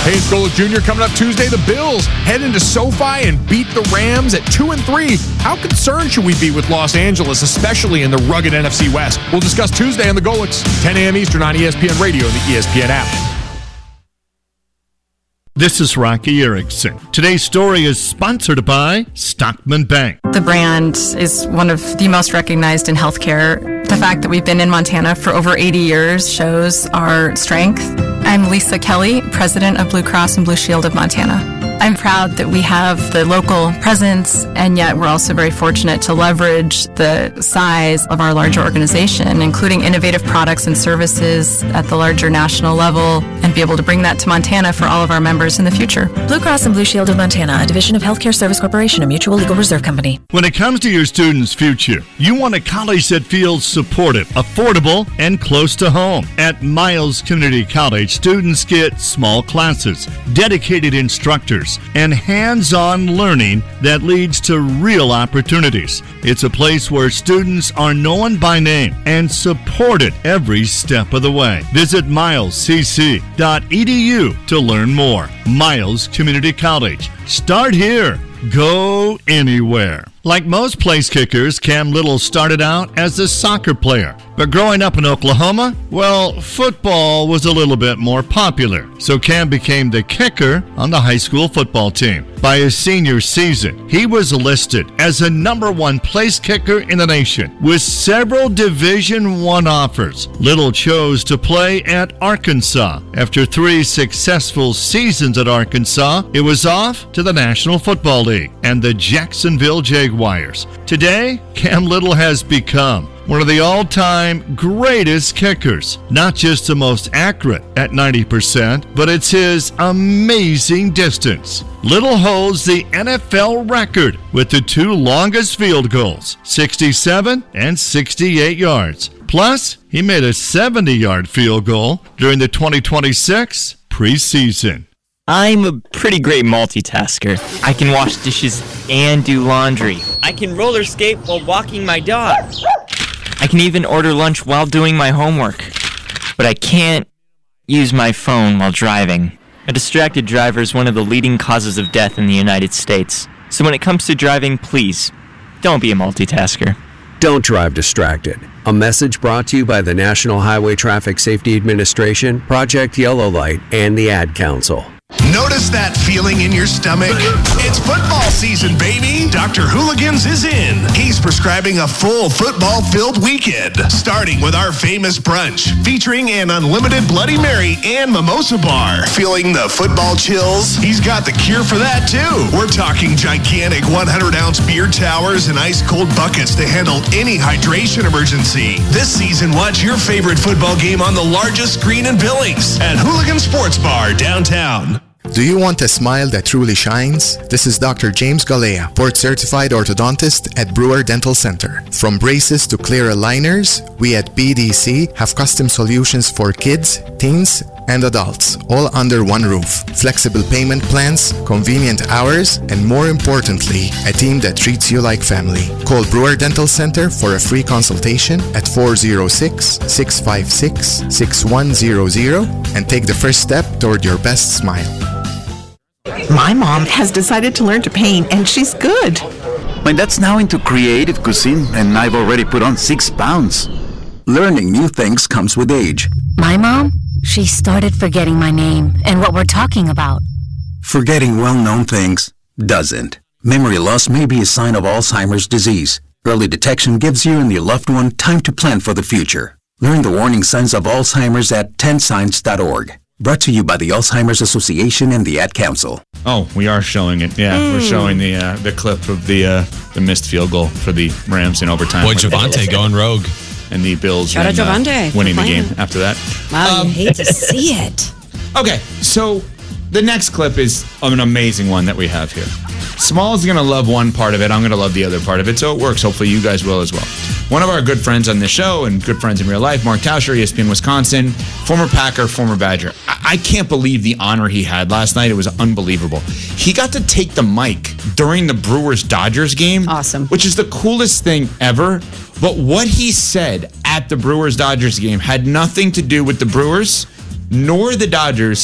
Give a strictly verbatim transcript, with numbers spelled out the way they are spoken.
Hey, it's Golick Junior coming up Tuesday. The Bills head into SoFi and beat the Rams at two and three. How concerned should we be with Los Angeles, especially in the rugged N F C West? We'll discuss Tuesday on the Golicks, ten a.m. Eastern on E S P N Radio and the E S P N app. This is Rocky Erickson. Today's story is sponsored by Stockman Bank. The brand is one of the most recognized in healthcare. The fact that we've been in Montana for over eighty years shows our strength. I'm Lisa Kelly, president of Blue Cross and Blue Shield of Montana. I'm proud that we have the local presence, and yet we're also very fortunate to leverage the size of our larger organization, including innovative products and services at the larger national level, and be able to bring that to Montana for all of our members in the future. Blue Cross and Blue Shield of Montana, a division of Healthcare Service Corporation, a mutual legal reserve company. When it comes to your students' future, you want a college that feels supportive, affordable, and close to home. At Miles Community College, students get small classes, dedicated instructors, and hands-on learning that leads to real opportunities. It's a place where students are known by name and supported every step of the way. Visit miles c c dot e d u to learn more. Miles Community College. Start here. Go anywhere. Like most place kickers, Cam Little started out as a soccer player. But growing up in Oklahoma, well, football was a little bit more popular. So Cam became the kicker on the high school football team. By his senior season, he was listed as a number one place kicker in the nation with several Division One offers. Little chose to play at Arkansas. After three successful seasons at Arkansas, it was off to the National Football League and the Jacksonville Jaguars. Today, Cam Little has become one of the all-time greatest kickers. Not just the most accurate at ninety percent, but it's his amazing distance. Little holds the N F L record with the two longest field goals, sixty-seven and sixty-eight yards. Plus, he made a seventy-yard field goal during the twenty twenty-six preseason. I'm a pretty great multitasker. I can wash dishes and do laundry. I can roller skate while walking my dog. I can even order lunch while doing my homework. But I can't use my phone while driving. A distracted driver is one of the leading causes of death in the United States. So when it comes to driving, please, don't be a multitasker. Don't drive distracted. A message brought to you by the National Highway Traffic Safety Administration, Project Yellow Light, and the Ad Council. Notice that feeling in your stomach? It's football season, baby. Doctor Hooligans is in. He's prescribing a full football-filled weekend, starting with our famous brunch, featuring an unlimited Bloody Mary and mimosa bar. Feeling the football chills? He's got the cure for that, too. We're talking gigantic one hundred ounce beer towers and ice-cold buckets to handle any hydration emergency. This season, watch your favorite football game on the largest screen in Billings at Hooligan Sports Bar downtown. Do you want a smile that truly shines? This is Doctor James Galea, board-certified orthodontist at Brewer Dental Center. From braces to clear aligners, we at B D C have custom solutions for kids, teens, and adults, all under one roof. Flexible payment plans, convenient hours, and more importantly, a team that treats you like family. Call Brewer Dental Center for a free consultation at four oh six, six five six, six one zero zero and take the first step toward your best smile. My mom has decided to learn to paint, and she's good. My dad's now into creative cuisine, and I've already put on six pounds. Learning new things comes with age. My mom? She started forgetting my name and what we're talking about. Forgetting well-known things doesn't. Memory loss may be a sign of Alzheimer's disease. Early detection gives you and your loved one time to plan for the future. Learn the warning signs of Alzheimer's at ten signs dot org. Brought to you by the Alzheimer's Association and the Ad Council. Oh, we are showing it. Yeah, mm. We're showing the uh, the clip of the uh, the missed field goal for the Rams in overtime. Boy, Javonte going rogue. And the Bills Shout win, out Javonte uh, winning the game after that. Wow, um, you hate to see it. Okay, so the next clip is an amazing one that we have here. Small's going to love one part of it. I'm going to love the other part of it, so it works. Hopefully you guys will as well. One of our good friends on this show and good friends in real life, Mark Tauscher, E S P N Wisconsin, former Packer, former Badger. I-, I can't believe the honor he had last night. It was unbelievable. He got to take the mic during the Brewers-Dodgers game. Awesome. Which is the coolest thing ever. But what he said at the Brewers-Dodgers game had nothing to do with the Brewers nor the Dodgers.